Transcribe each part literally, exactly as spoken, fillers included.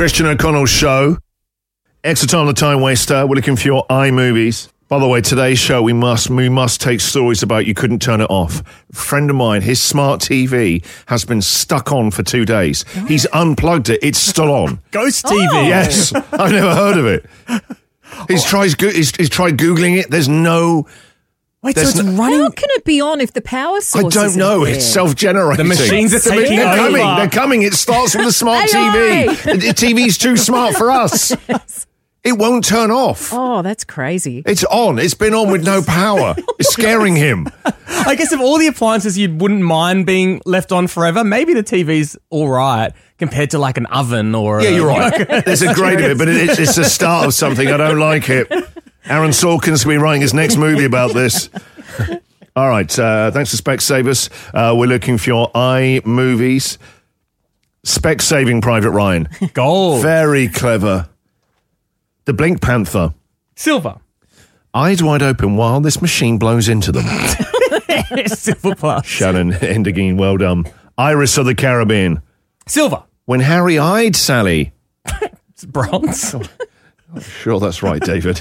Christian O'Connell Show. Extra time, the time waster. We're looking for your iMovies. By the way, today's show, we must we must take stories about you couldn't turn it off. A friend of mine, his smart T V has been stuck on for two days. He's unplugged it. It's still on. Ghost T V. Oh. Yes. I've never heard of it. He's tried, he's, he's tried Googling it. There's no... Wait, so it's no, running... How can it be on if the power source I don't isn't know. there? It's self-generating. The machines are taking They're over. coming. They're coming. It starts with a smart T V. The T V's too smart for us. Yes. It won't turn off. Oh, that's crazy. It's on. It's been on with no power. It's scaring him. I guess of all the appliances you wouldn't mind being left on forever, maybe the T V's all right compared to like an oven or... Yeah, a, you're right. There's a grade of it, but it's, it's the start of something. I don't like it. Aaron Sorkin's going to be writing his next movie about this. All right. Uh, thanks to Specsavers. Uh, we're looking for your iMovies. Spec-saving Private Ryan. Gold. Very clever. The Blink Panther. Silver. Eyes wide open while this machine blows into them. Silver plus. Shannon Endergeen, well done. Iris of the Caribbean. Silver. When Harry eyed Sally. It's bronze. Sure, that's right, David.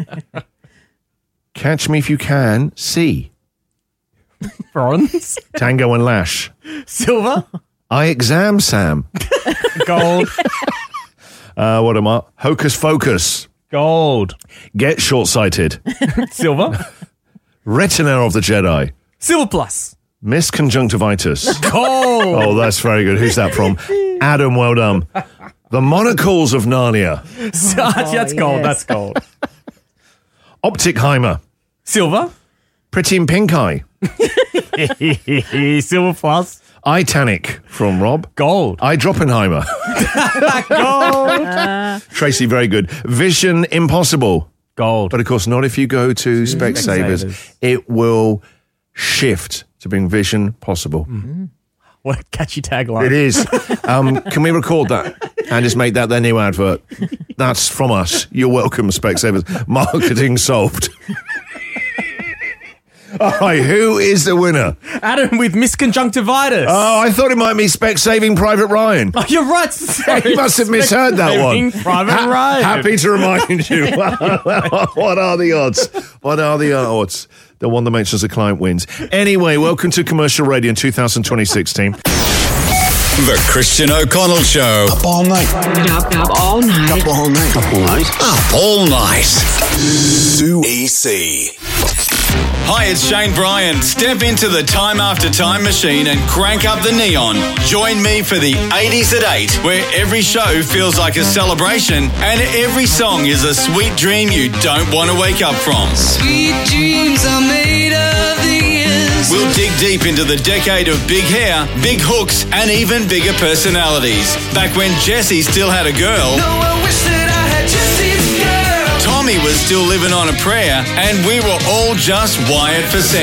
Catch Me If You Can. C. Bronze. Tango and Lash. Silver. I Exam Sam. Gold. Uh, what am I? Hocus Focus. Gold. Get Short-Sighted. Silver. Retina of the Jedi. Silver plus. Miss Conjunctivitis. Gold. Oh, that's very good. Who's that from? Adam, well done. The Monocles of Narnia. that's that's gold. yes. That's gold. Opticheimer. Silver. Pretty in Pink Eye. Silver plus. Titanic from Rob. Gold. I Droppenheimer. Gold. Tracy, very good. Vision Impossible. Gold. But of course, not if you go to Specsavers. Specsavers. It will shift to being Vision Possible. Mm-hmm. What a catchy tagline. It is. Um, can we record that and just make that their new advert? That's from us. You're welcome, Specsavers. Marketing solved. All right, who is the winner? Adam with misconjunctivitis. Oh, I thought it might be Spec-Saving Private Ryan. Oh, you're right. Sorry. You must have misheard that one. Private Ha- Ryan. Happy to remind you. What are the odds? What are the odds? The one that makes us a client wins. Anyway, welcome to Commercial Radio in two thousand twenty-six, team. The Christian O'Connell Show. Up all night. Up, up all night. Up all night. Up all night. Up all night. Sue E C. Hi, it's Shane Bryan. Step into the Time After Time machine and crank up the neon. Join me for the eighties at eight, where every show feels like a celebration and every song is a sweet dream you don't want to wake up from. Sweet dreams are made of these. We'll dig deep into the decade of big hair, big hooks, and even bigger personalities. Back when Jessie still had a girl. No, I wish that I had Jessie's girl. Tommy was still living on a prayer, and we were all just wired for sound.